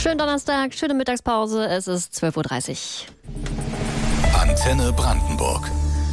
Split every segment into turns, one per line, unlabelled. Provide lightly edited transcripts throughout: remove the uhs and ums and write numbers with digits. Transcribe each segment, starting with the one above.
Schönen Donnerstag, schöne Mittagspause. Es ist 12:30 Uhr.
Antenne Brandenburg.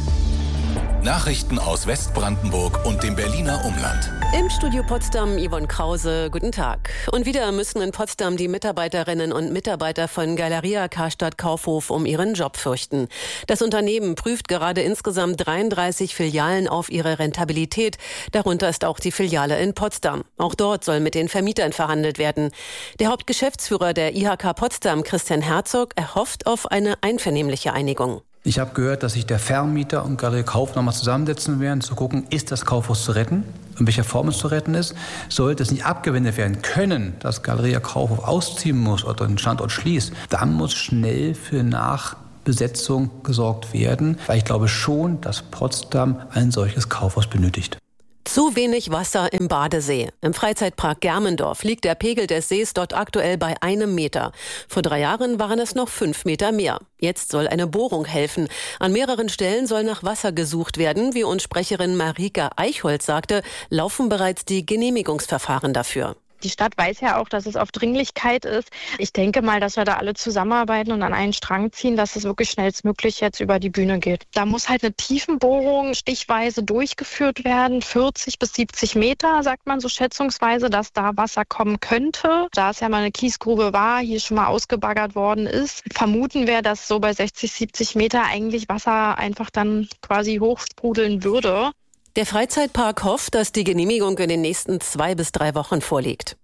Nachrichten aus Westbrandenburg und dem Berliner Umland.
Im Studio Potsdam Yvonne Krause, guten Tag. Und wieder müssen in Potsdam die Mitarbeiterinnen und Mitarbeiter von Galeria Karstadt Kaufhof um ihren Job fürchten. Das Unternehmen prüft gerade insgesamt 33 Filialen auf ihre Rentabilität. Darunter ist auch die Filiale in Potsdam. Auch dort soll mit den Vermietern verhandelt werden. Der Hauptgeschäftsführer der IHK Potsdam, Christian Herzog, erhofft auf eine einvernehmliche Einigung.
Ich habe gehört, dass sich der Vermieter und Galeria Kaufhof nochmal zusammensetzen werden, zu gucken, ist das Kaufhaus zu retten, in welcher Form es zu retten ist. Sollte es nicht abgewendet werden können, dass Galeria Kaufhof ausziehen muss oder den Standort schließt, dann muss schnell für Nachbesetzung gesorgt werden, weil ich glaube schon, dass Potsdam ein solches Kaufhaus benötigt.
Zu wenig Wasser im Badesee. Im Freizeitpark Germendorf liegt der Pegel des Sees dort aktuell bei 1 Meter. Vor 3 Jahren waren es noch 5 Meter mehr. Jetzt soll eine Bohrung helfen. An mehreren Stellen soll nach Wasser gesucht werden. Wie uns Sprecherin Marika Eichholz sagte, laufen bereits die Genehmigungsverfahren dafür.
Die Stadt weiß ja auch, dass es auf Dringlichkeit ist. Ich denke mal, dass wir da alle zusammenarbeiten und an einen Strang ziehen, dass es wirklich schnellstmöglich jetzt über die Bühne geht. Da muss halt eine Tiefenbohrung stichweise durchgeführt werden. 40 bis 70 Meter, sagt man so schätzungsweise, dass da Wasser kommen könnte. Da es ja mal eine Kiesgrube war, hier schon mal ausgebaggert worden ist, vermuten wir, dass so bei 60, 70 Meter eigentlich Wasser einfach dann quasi hochsprudeln würde.
Der Freizeitpark hofft, dass die Genehmigung in den nächsten 2 bis 3 Wochen vorliegt.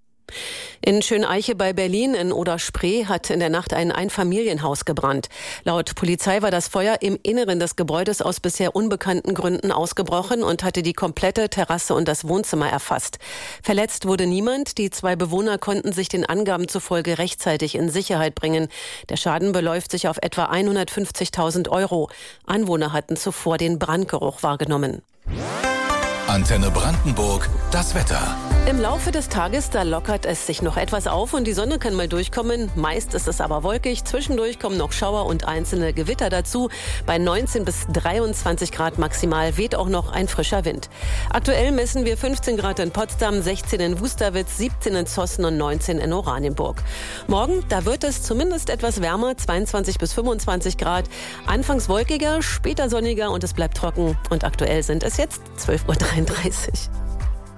In Schöneiche bei Berlin in Oder-Spree hat in der Nacht ein Einfamilienhaus gebrannt. Laut Polizei war das Feuer im Inneren des Gebäudes aus bisher unbekannten Gründen ausgebrochen und hatte die komplette Terrasse und das Wohnzimmer erfasst. Verletzt wurde niemand. Die 2 Bewohner konnten sich den Angaben zufolge rechtzeitig in Sicherheit bringen. Der Schaden beläuft sich auf etwa 150.000 €. Anwohner hatten zuvor den Brandgeruch wahrgenommen.
Antenne Brandenburg, das Wetter.
Im Laufe des Tages, da lockert es sich noch etwas auf und die Sonne kann mal durchkommen. Meist ist es aber wolkig. Zwischendurch kommen noch Schauer und einzelne Gewitter dazu. Bei 19 bis 23 Grad maximal weht auch noch ein frischer Wind. Aktuell messen wir 15 Grad in Potsdam, 16 in Wusterwitz, 17 in Zossen und 19 in Oranienburg. Morgen, da wird es zumindest etwas wärmer, 22 bis 25 Grad. Anfangs wolkiger, später sonniger und es bleibt trocken. Und aktuell sind es jetzt 12:33 Uhr.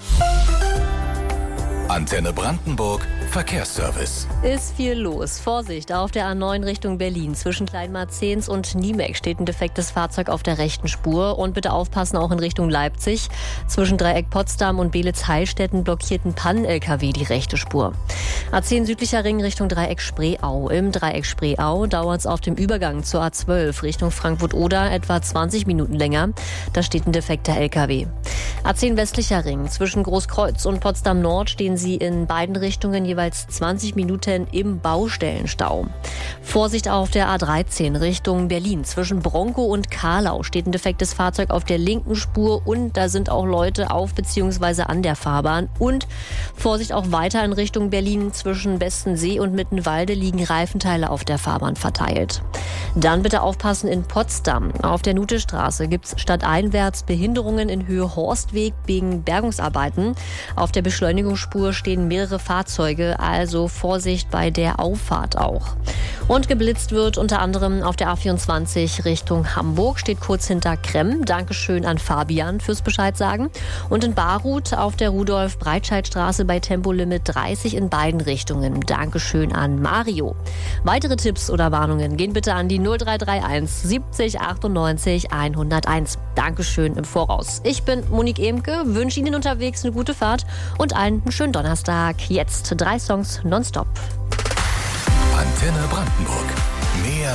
Antenne Brandenburg, Verkehrsservice.
Ist viel los. Vorsicht, auf der A9 Richtung Berlin. Zwischen Kleinmarzens und Niemek steht ein defektes Fahrzeug auf der rechten Spur. Und bitte aufpassen, auch in Richtung Leipzig. Zwischen Dreieck Potsdam und Beelitz-Heilstätten blockierten Pannen-LKW die rechte Spur. A10 südlicher Ring Richtung Dreieck Spreeau. Im Dreieck Spreeau dauert es auf dem Übergang zur A12 Richtung Frankfurt-Oder etwa 20 Minuten länger. Da steht ein defekter LKW. A10 westlicher Ring. Zwischen Großkreuz und Potsdam-Nord stehen sie in beiden Richtungen jeweils 20 Minuten im Baustellenstau. Vorsicht auf der A13 Richtung Berlin. Zwischen Bronkow und Karlau steht ein defektes Fahrzeug auf der linken Spur und da sind auch Leute auf bzw. an der Fahrbahn. Und Vorsicht auch weiter in Richtung Berlin. Zwischen Bestensee und Mittenwalde liegen Reifenteile auf der Fahrbahn verteilt. Dann bitte aufpassen in Potsdam. Auf der Nutestraße gibt es stadteinwärts Behinderungen in Höhe Horstweg wegen Bergungsarbeiten. Auf der Beschleunigungsspur stehen mehrere Fahrzeuge, also Vorsicht bei der Auffahrt auch. Und geblitzt wird unter anderem auf der A24 Richtung Hamburg, steht kurz hinter Kremm. Dankeschön an Fabian fürs Bescheid sagen. Und in Baruth auf der Rudolf-Breitscheid-Straße bei Tempolimit 30 in beiden Richtungen. Dankeschön an Mario. Weitere Tipps oder Warnungen gehen bitte an die 0331 70 98 101. Dankeschön im Voraus. Ich bin Monique Emke, wünsche Ihnen unterwegs eine gute Fahrt und einen schönen Donnerstag. Jetzt 3 Songs nonstop.
Antenne Brandenburg. Mehr